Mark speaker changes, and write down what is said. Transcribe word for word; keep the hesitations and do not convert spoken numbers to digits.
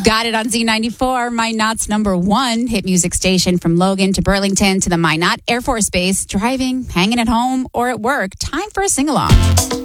Speaker 1: Got it on Z ninety-four, Minot's number one hit music station. From Logan to Burlington to the Minot Air Force Base. Driving, hanging at home, or at work. Time for a sing-along.